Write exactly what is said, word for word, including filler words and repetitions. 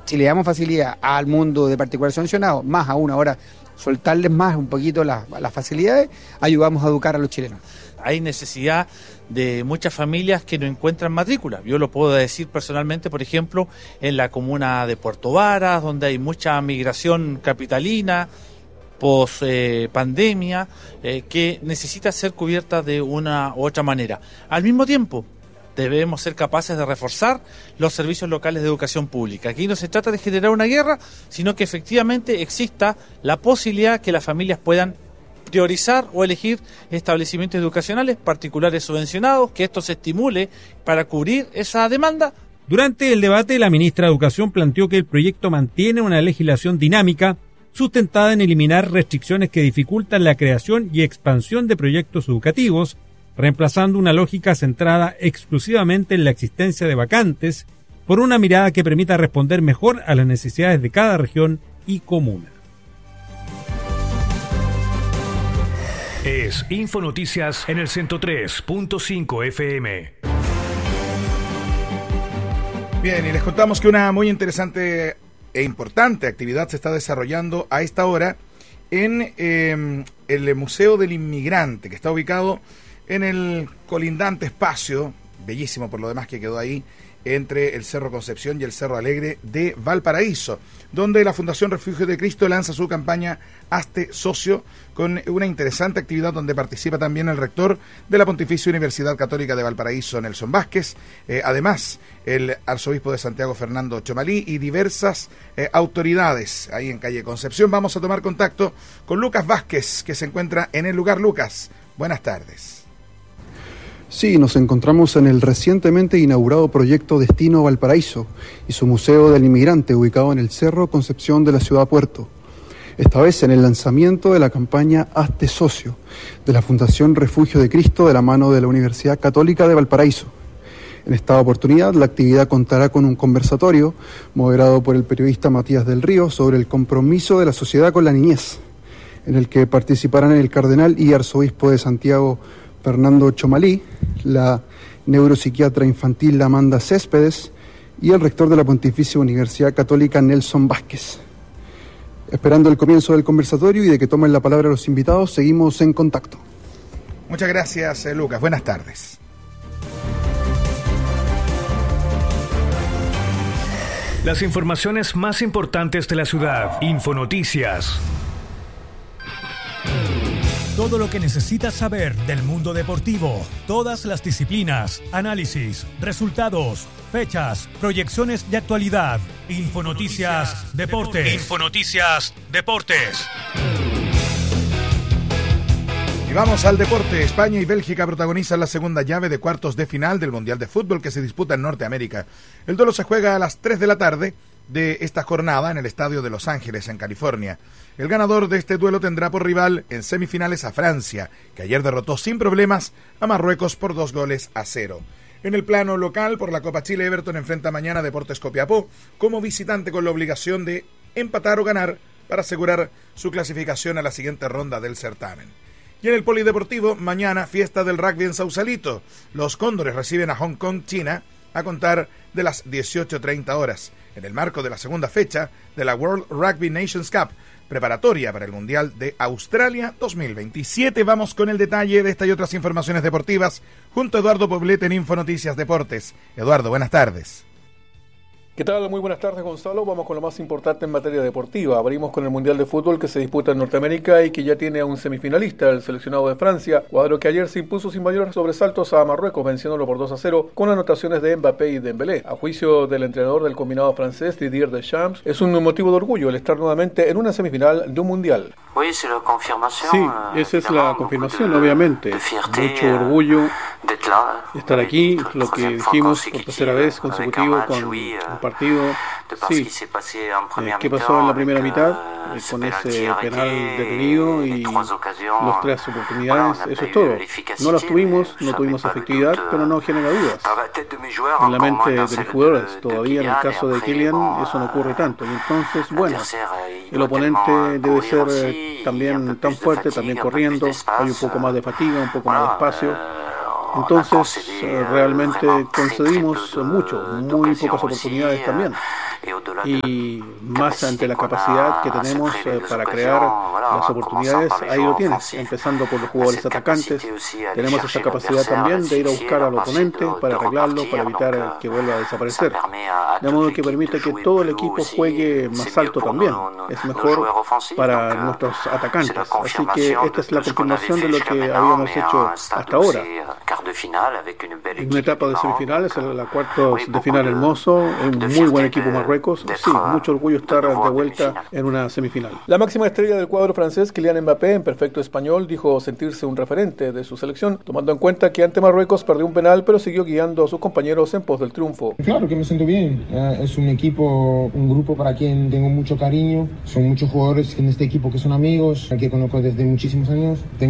si le damos facilidad al mundo de particular sancionado, más aún ahora soltarles más un poquito las, las facilidades, ayudamos a educar a los chilenos. Hay necesidad de muchas familias que no encuentran matrícula. Yo lo puedo decir personalmente, por ejemplo, en la comuna de Puerto Varas, donde hay mucha migración capitalina, post eh, pandemia, eh, que necesita ser cubierta de una u otra manera. Al mismo tiempo, debemos ser capaces de reforzar los servicios locales de educación pública. Aquí no se trata de generar una guerra, sino que efectivamente exista la posibilidad que las familias puedan priorizar o elegir establecimientos educacionales particulares subvencionados, que esto se estimule para cubrir esa demanda. Durante el debate, la ministra de Educación planteó que el proyecto mantiene una legislación dinámica sustentada en eliminar restricciones que dificultan la creación y expansión de proyectos educativos, reemplazando una lógica centrada exclusivamente en la existencia de vacantes por una mirada que permita responder mejor a las necesidades de cada región y comuna. Es Infonoticias en el ciento tres punto cinco F M. Bien, y les contamos que una muy interesante e importante actividad se está desarrollando a esta hora en eh, el Museo del Inmigrante, que está ubicado en el colindante espacio, bellísimo por lo demás que quedó ahí, entre el Cerro Concepción y el Cerro Alegre de Valparaíso, donde la Fundación Refugio de Cristo lanza su campaña Hazte Socio, con una interesante actividad donde participa también el rector de la Pontificia Universidad Católica de Valparaíso, Nelson Vázquez, eh, además el arzobispo de Santiago, Fernando Chomalí, y diversas eh, autoridades ahí en calle Concepción. Vamos a tomar contacto con Lucas Vázquez, que se encuentra en el lugar. Lucas, buenas tardes. Sí, nos encontramos en el recientemente inaugurado proyecto Destino Valparaíso y su Museo del Inmigrante, ubicado en el Cerro Concepción de la ciudad Puerto. Esta vez en el lanzamiento de la campaña Hazte Socio de la Fundación Refugio de Cristo de la mano de la Universidad Católica de Valparaíso. En esta oportunidad, la actividad contará con un conversatorio moderado por el periodista Matías del Río sobre el compromiso de la sociedad con la niñez, en el que participarán el cardenal y arzobispo de Santiago, Fernando Chomalí, la neuropsiquiatra infantil Amanda Céspedes y el rector de la Pontificia Universidad Católica, Nelson Vázquez. Esperando el comienzo del conversatorio y de que tomen la palabra los invitados, seguimos en contacto. Muchas gracias, eh, Lucas. Buenas tardes. Las informaciones más importantes de la ciudad. Infonoticias. Todo lo que necesitas saber del mundo deportivo, todas las disciplinas, análisis, resultados, fechas, proyecciones de actualidad. Infonoticias Deportes. Infonoticias Deportes. Y vamos al deporte. España y Bélgica protagonizan la segunda llave de cuartos de final del Mundial de Fútbol que se disputa en Norteamérica. El duelo se juega a las tres de la tarde de esta jornada en el estadio de Los Ángeles, en California. El ganador de este duelo tendrá por rival en semifinales a Francia, que ayer derrotó sin problemas a Marruecos por dos goles a cero. En el plano local, por la Copa Chile, Everton enfrenta mañana a Deportes Copiapó como visitante, con la obligación de empatar o ganar para asegurar su clasificación a la siguiente ronda del certamen. Y en el polideportivo, mañana fiesta del rugby en Sausalito. Los Cóndores reciben a Hong Kong, China, a contar de las dieciocho treinta horas, en el marco de la segunda fecha de la World Rugby Nations Cup, preparatoria para el Mundial de Australia dos mil veintisiete. Vamos con el detalle de esta y otras informaciones deportivas junto a Eduardo Poblete en Infonoticias Deportes. Eduardo, buenas tardes. ¿Qué tal? Muy buenas tardes, Gonzalo. Vamos con lo más importante en materia deportiva. Abrimos con el Mundial de Fútbol que se disputa en Norteamérica y que ya tiene a un semifinalista, el seleccionado de Francia, cuadro que ayer se impuso sin mayores sobresaltos a Marruecos, venciéndolo por dos a cero, con anotaciones de Mbappé y Dembélé. A juicio del entrenador del combinado francés, Didier Deschamps, es un motivo de orgullo el estar nuevamente en una semifinal de un Mundial. Sí, esa es la confirmación, obviamente. Mucho orgullo estar aquí, lo que dijimos por tercera vez consecutivo con el partido. Sí, eh, ¿qué pasó en la primera mitad? Eh, con ese penal detenido y las tres oportunidades, eso es todo. No las tuvimos, no tuvimos efectividad, pero no genera dudas. En la mente de mis jugadores, todavía en el caso de Kylian, eso no ocurre tanto. Y entonces, bueno, el oponente debe ser eh, también tan fuerte, también corriendo, hay un poco más de fatiga, un poco más de espacio. Entonces, eh, realmente concedimos mucho, muy pocas oportunidades también. y más ante la capacidad que tenemos eh, para crear las oportunidades, ahí lo tienes, empezando por los jugadores atacantes. Tenemos esa capacidad también de ir a buscar al oponente para arreglarlo, para evitar que vuelva a desaparecer, de modo que permite que todo el equipo juegue más alto también. Es mejor para nuestros atacantes, así que esta es la confirmación de lo que habíamos hecho hasta ahora. En una etapa de semifinales, la cuartos de final hermoso, un muy buen equipo Marruecos, sí, mucho orgullo estar de vuelta en una semifinal. La máxima estrella del cuadro francés, Kylian Mbappé, en perfecto español, dijo sentirse un referente de su selección, tomando en cuenta que ante Marruecos perdió un penal, pero siguió guiando a sus compañeros en pos del triunfo. Claro que me siento bien, es un equipo, un grupo para quien tengo mucho cariño, son muchos jugadores en este equipo que son amigos, que conozco desde muchísimos años. Tengo